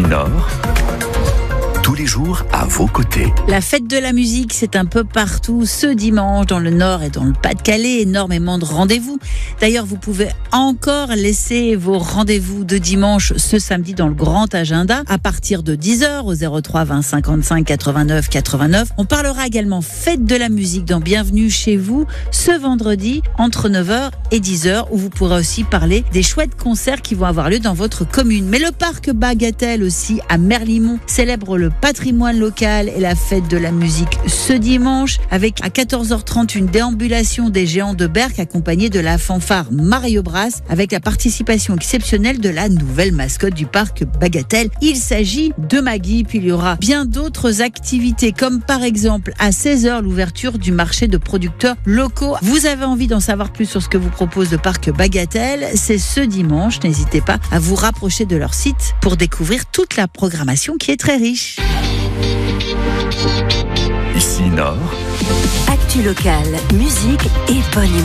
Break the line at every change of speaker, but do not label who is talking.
Nord, tous les jours à vos côtés.
La fête de la musique, c'est un peu partout ce dimanche dans le Nord et dans le Pas-de-Calais. Énormément de rendez-vous. D'ailleurs, vous pouvez encore laisser vos rendez-vous de dimanche ce samedi dans le grand agenda à partir de 10h au 03 20 55 89 89. On parlera également fête de la musique dans Bienvenue chez vous ce vendredi entre 9h et 10h où vous pourrez aussi parler des chouettes concerts qui vont avoir lieu dans votre commune. Mais le parc Bagatelle aussi à Merlimont célèbre le patrimoine local et la fête de la musique ce dimanche avec à 14h30 une déambulation des géants de Berck accompagnée de la fanfare Mario Brass avec la participation exceptionnelle de la nouvelle mascotte du parc Bagatelle. Il s'agit de Maggie, puis il y aura bien d'autres activités comme par exemple à 16h l'ouverture du marché de producteurs locaux. Vous avez envie d'en savoir plus sur ce que vous propose le parc Bagatelle, c'est ce dimanche. N'hésitez pas à vous rapprocher de leur site pour découvrir toute la programmation qui est très riche.
Ici Nord,
Actu locale, musique et bonne